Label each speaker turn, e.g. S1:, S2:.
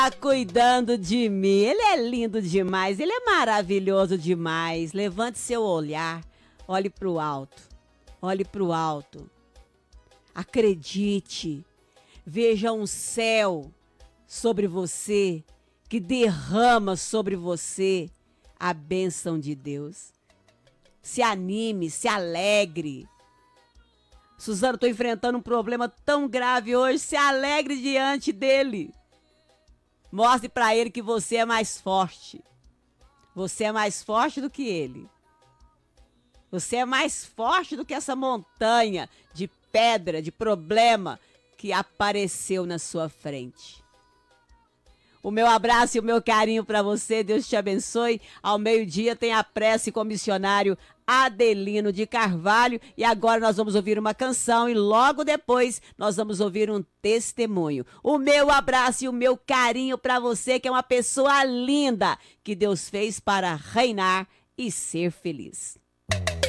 S1: Cuidando de mim. Ele é lindo demais, ele é maravilhoso demais. Levante seu olhar, olhe para o alto, olhe para o alto. Acredite, veja um céu sobre você que derrama sobre você a bênção de Deus. Se anime, se alegre. Suzano, estou enfrentando um problema tão grave hoje. Se alegre diante dele. Mostre para ele que você é mais forte. Você é mais forte do que ele. Você é mais forte do que essa montanha de pedra, de problema que apareceu na sua frente. O meu abraço e o meu carinho para você. Deus te abençoe. Ao meio-dia tem a prece com o missionário Adelino de Carvalho. E agora nós vamos ouvir uma canção e logo depois nós vamos ouvir um testemunho. O meu abraço e o meu carinho para você, que é uma pessoa linda, que Deus fez para reinar e ser feliz.